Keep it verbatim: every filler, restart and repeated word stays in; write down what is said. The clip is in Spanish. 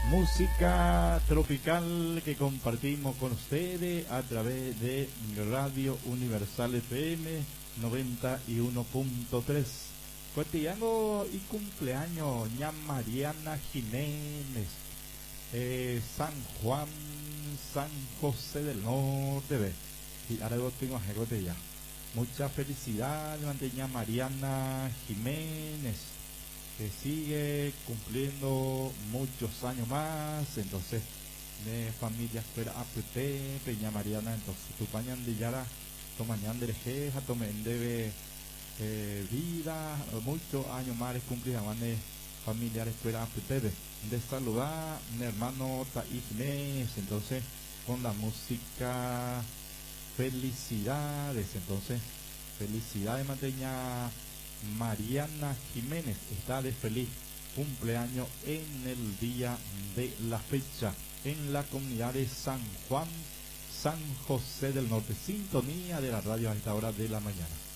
Música tropical que compartimos con ustedes a través de Radio Universal F M noventa y uno punto tres. Cotidiano y cumpleaños, ña Mariana Jiménez, eh, San Juan, San José del Norte, ve. Y ahora lo tengo a ya. Mucha felicidad, ña Mariana Jiménez, que sigue cumpliendo muchos años más. Entonces de familia fuera a P Peña Mariana, entonces tu pañan de Yara tomañan de lejeja tomen debe eh, vida muchos años más cumplida de familiares fuera a P de saludar mi hermano Taifnes, entonces con la música felicidades. Entonces felicidades manteña Mariana Jiménez, está de feliz cumpleaños en el día de la fecha en la comunidad de San Juan, San José del Norte. Sintonía de la radio a esta hora de la mañana.